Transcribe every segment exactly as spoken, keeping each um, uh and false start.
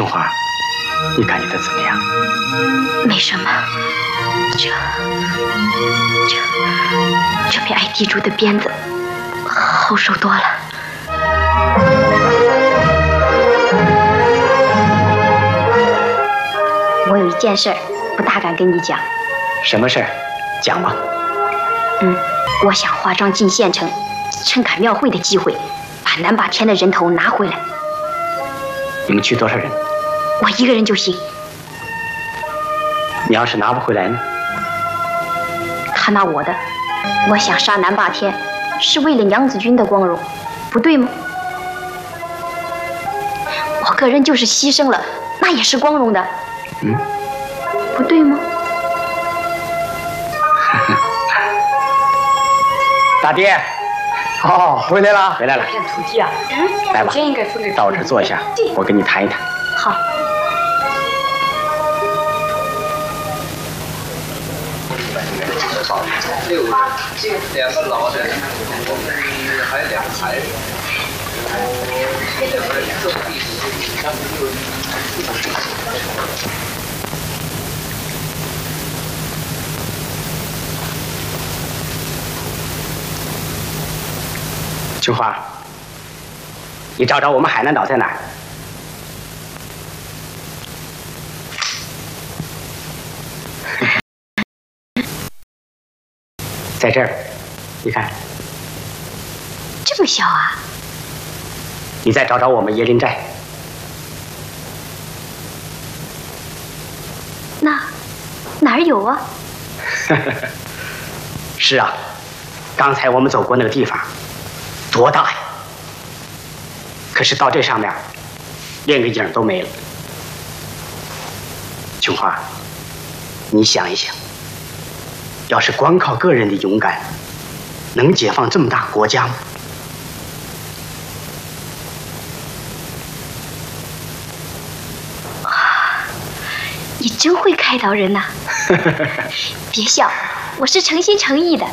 春花，你感觉他怎么样？ 没什么，这这这比挨地主的鞭子好受多了。我有一件事不大敢跟你讲。 什么事儿？讲吧。 嗯，我想化妆进县城，趁赶庙会的机会，把南霸天的人头拿回来。 你们去多少人？ 我一个人就行。 你要是拿不回来呢？ 他拿我的，我想杀南霸天，是为了娘子军的光荣，不对吗？我个人就是牺牲了，那也是光荣的。 嗯， 不对吗？ 大爹，哦，回来了，回来了。 片土地啊， 嗯， 来吧， 应该分给到我这儿坐一下，我跟你谈一谈。 好。 六两个老的，我们还两个孩子。 春花，你找找我们海南岛在哪儿？在这儿，你看。 这么小啊？ 你再找找我们椰林寨。 那哪儿有啊？ 是啊，刚才我们走过那个地方，多大呀！可是到这上面，连个影都没了。琼花，你想一想，要是光靠个人的勇敢，能解放这么大国家吗？ 你真会开导人呐！别笑，我是诚心诚意的。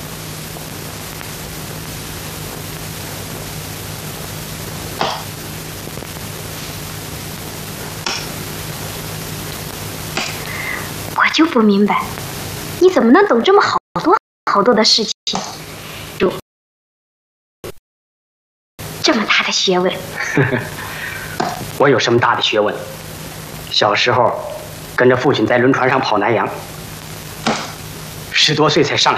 我就不明白，你怎么能懂这么好多好多的事情？有这么大的学问。 我有什么大的学问？小时候跟着父亲在轮船上跑南洋，十多岁才上